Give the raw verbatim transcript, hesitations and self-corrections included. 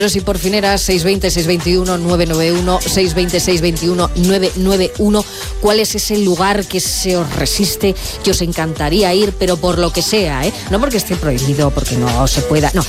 Y por fin era seis veinte, seis veintiuno, nueve noventa y uno, seis veinte, seis veintiuno, nueve noventa y uno. ¿Cuál es ese lugar que se os resiste, que os encantaría ir, pero por lo que sea, ¿eh? No porque esté prohibido, porque no se pueda, no,